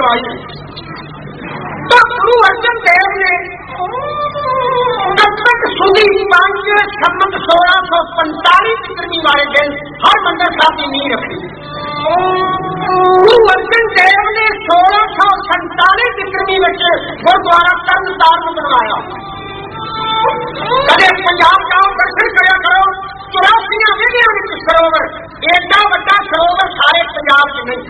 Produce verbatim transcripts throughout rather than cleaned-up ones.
करवाई। तो गुरु अर्जन देव ने जब तक सुधी पांच सम्मत सोलह सौ पैंतालीस ईस्वी वाले दिन हरमंदिर साहब की नींह रखी। गुरु अर्जन देव ने सोलह सौ सैंतालीस ईस्वी में गुरुद्वारा तरनताਰਨ बनवाया। कदे पंजाब जाओ दर्शन करा करो, चौरासियां विधियां विच सरोवर, एडा वड्डा सरोवर सारे पंजाब च नहीं।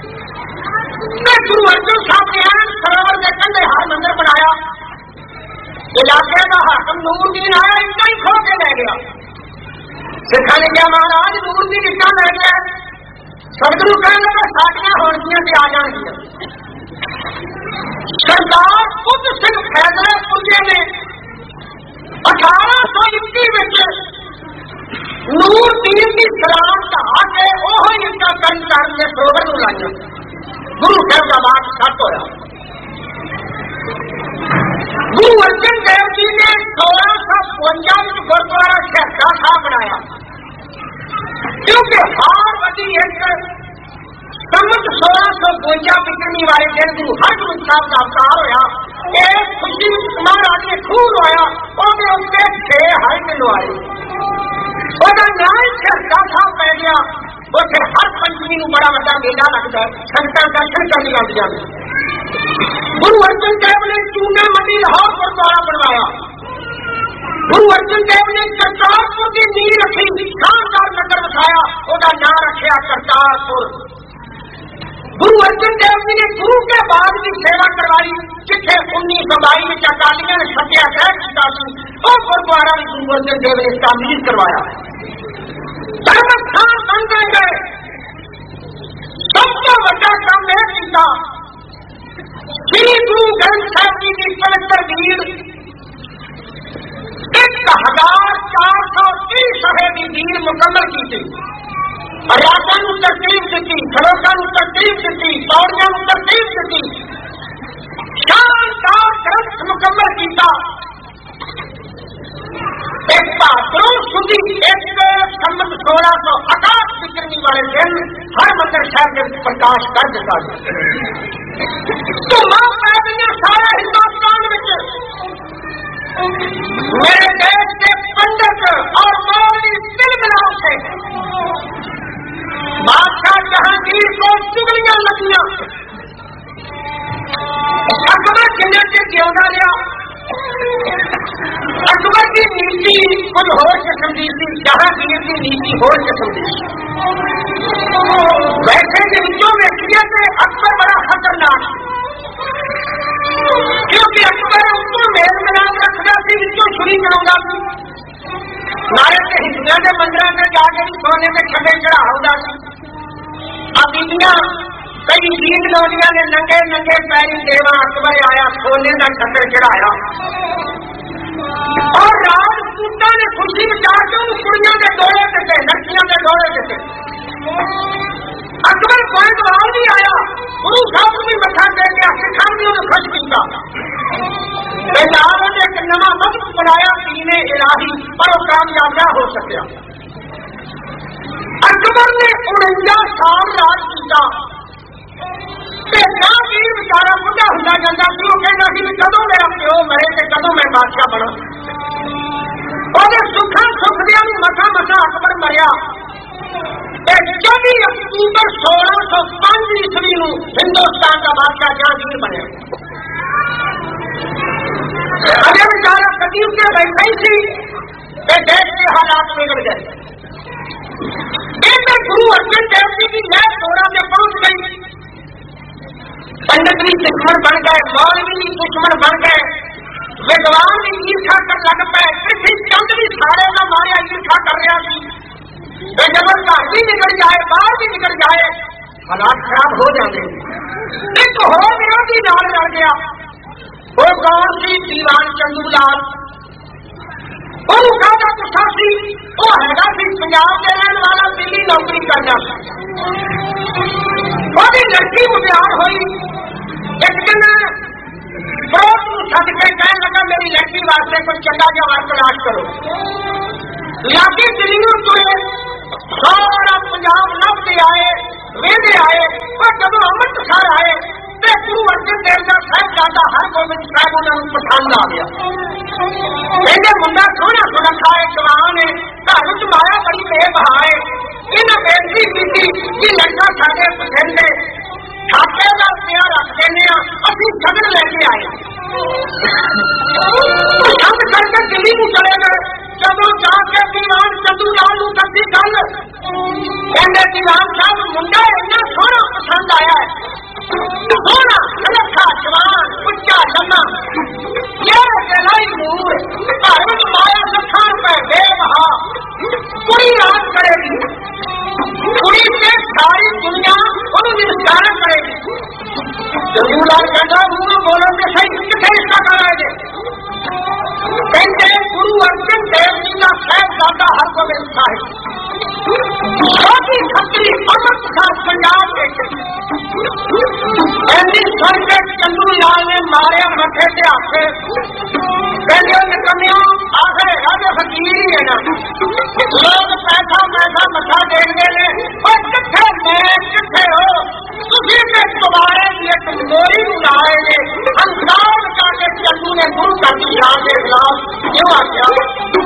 गुरु अर्जन साहब ने सरोवर के कंढे हरमंदिर बनाया। इलाके का हाकम नूरदीन आया, इतना ही खो के ले गया। सिखा ने कहा महाराज नूरदीन इतना ले गया, सदगुरु कहने लगा साड़ियां होनगियां ते आ जाएंगियां। सरदार बुद्ध सिंह फैसला पुरजे ने अठारह सौ इक्की में नूरदीन की सलाह ढा के ओह इनका कर्म करने सरोवर को लाया। गुरु साहब का बात सत होया। गुरु अर्जन देव जी ने सोलह सौ बवंजा में गुरुद्वारा शहदा साहब बनाया, क्योंकि हार वधी एक सम्मत सोलह सौ बवंजा बिक्रमी वाले दिन गुरु हरगोबिंद साहब का अवतार होया। एक खुशी महाराज ने खून होया, ਉਹਦੇ ਉੱਤੇ छे हल मिलवाए। ਉਹਦਾ नाम शहदा साहब पै गया। ਉੱਥੇ हर पंचमी ਨੂੰ बड़ा ਵੱਡਾ मेला लगता है, संगतां दर्शन करने आਉਂਦੀਆਂ ਨੇ। गुरु अर्जन देव ने चूना मंडी लाहौर गुरुद्वारा बनवाया। गुरु अर्जन देव ने करतारपुर की नींह रखी, शानदार नगर बसाया, उसका नाम रखा करतारपुर। गुरु अर्जन देव जी ने गुरु के बाद की सेवा करवाई, जिथे उन्नीस सौ बाई में अकालियों ने सत्याग्रह किया, और गुरुद्वारा भी गुरु अर्जन देव ने तामीर करवाया। धर्म स्थान बन गए। सबसे बड़ा काम यह किया, श्री गुरु ग्रंथ साहब जी की पवित्र भीड़ एक हजार चार सौ तीस सफे की भीड़ मुकम्मल की थी। राजा को तरतीब दी, खड़ोसा को तरतीब दी, पौड़िया को तरतीब दी, शानदार ग्रंथ मुकम्मल किया। एक भाद्रो सुधी एक सम्मत सोलह सौ अठाठ बिक्रमी वाले दिन हरमंदिर साहब ने प्रकाश कर दिता। तो मां पै गई सारे हिंदुस्तान में। मेरे देश के पंडित और मौलवी दिल मिलाओ थे। बादशाह जहांगीर को चुगलियां लगियां। अकबर जिन्हें से जिंदा लिया। अकबर की नीति कुछ होर किस्म की थी, जहांगीर की नीति होर किस्म की। वैसे के विचों व्यक्तियों से अकबर बड़ा खतरनाक, क्योंकि अकबर उसको मेल मिलाप रखता सी, विचों छुरी चलाता सी। नारे के हिंदुओं के मंदिर में जाके भी सोने में छबे चढ़ाता सी। अब बीबियां कई गीत गाउंदियां ने नंगे नंगे पैरी देवा अकबर आया, सोने का छब्बे चढ़ाया। और राजपूता ने खुशी बचा के उन कुड़ियों के दौरे देते, लड़कियों के दौरे देते। अकबर गोइंदवाल भी आया, गुरु साहब को भी मथा दे के सिखा भी उन्हें खुश किया। ने एक नवा मजहब बनाया, दीने इलाही, पर वो कामयाब न हो सकिया। अकबर ने उनंजा साल राज किया। वीर बेचारा बुढ़ा होता जाता सी, वो कहता सी भी कदों मेरा प्यो मरे ते कदों मैं बादशाह बना। और सुखा सुखदिया भी मसा मसा अकबर मरिया। चौबी अक्टूबर सोलह सौ पांच ईस्वी में हिंदुस्तान का बादशाह जहांगीर बने। अरे बेचारा कदीम के बैठे ही थी, देश के हालात बिगड़ गए। एक गुरु अर्जन देव जी की नैब सोरा में पहुंच गई। पंडित भी दुश्मन बन गए, मौलवी भी दुश्मन बन गए, विद्वान भी ईर्षा कर लग पे, पृथ्वी चंद भी सारे का मारिया ईर्षा कर रहा थी। जब घर भी निकल जाए, बाहर भी निकल जाए, हालात खराब हो जाते। एक हो विरोधी नाल लड़ गया। वो कौन सी? दीवान चंदूलाल। गुस्सा सी, वो हैगा सी पंजाब के रहने वाला, दिल्ली नौकरी करना। वही लड़की मुटियार हुई। एक दिन बहुत छत के कहने लगा मेरी लड़की वास्ते कोई चंगा जवाब तलाश करो। लाठी दिल्ली तुरे, सारा पंजाब लभते आए, वेंदे आए, और जब अमृतसर आए तो अर्जन देव का साहिबजादा हरगोबिंद साहब उन्होंने पसंद आ गया। कहते मुंडा सोहना सुनखा है, जवान है, घर च माया बड़ी बेबहाए। इन्हें बेनती की कि लड़का साढ़े पसंद है, छापे का रुपया रख देने अभी सगन लेके आए। पसंद करके दिल्ली को चले गए। जब जाके दीवान चंदू लाल करती गल कहते दीवान साहब मुंडा इन्ना सोहना पसंद आया है, सोहना सुनखा जवान उच्चा लम्मा गलाई मूर घर में माया लखा रुपए बेबहा कुड़ी राज करेगी। कुड़ी से सारी दुनिया निस्तार करेगी। चंदूलाल कहता मुंह बोलो के सही कितने इसका कराएंगे। कहते गुरु अर्जन देव जी का साहिबजादा हरगोबिंद साहिब छोटी खतरी अमृत का पंजाब के सुन के चंदूलाल ने मारे मथे से आखे कहते निकमियों आखिर राजा फकीर ही है ना, लोग पैसा पैसा मथा देखते ने और किथे मैं किथे हो तुझी के तुम्हारे लिए कमजोरी बुलाए ने अंदाज जाके चंदू ने गुरु का दिशा के खिलाफ क्यों आख्या।